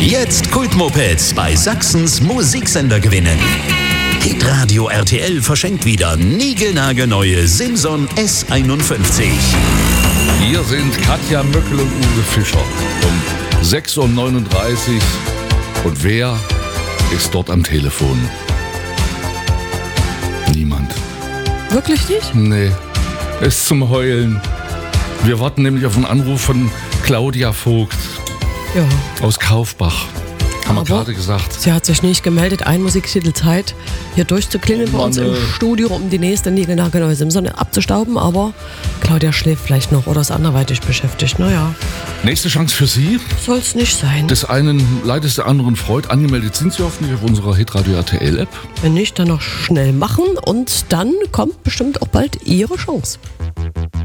Jetzt Kultmopeds bei Sachsens Musiksender gewinnen. Hitradio RTL verschenkt wieder niegelnagelneue Simson S51. Hier sind Katja Möckel und Uwe Fischer um 6.39 Uhr. Und wer ist dort am Telefon? Niemand. Wirklich nicht? Nee, ist zum Heulen. Wir warten nämlich auf einen Anruf von Claudia Vogt Ja. aus Kaufbach. Haben wir gerade gesagt. Sie hat sich nicht gemeldet, ein Musiktitel Zeit, hier durchzuklingeln bei uns im Studio, um die nächste niegelnagelneue Simson abzustauben. Aber Claudia schläft vielleicht noch oder ist anderweitig beschäftigt. Naja, Nächste Chance für Sie. soll's nicht sein. Des einen leidet, der anderen freut. Angemeldet sind Sie hoffentlich auf unserer Hitradio RTL App. Wenn nicht, dann noch schnell machen und dann kommt bestimmt auch bald Ihre Chance.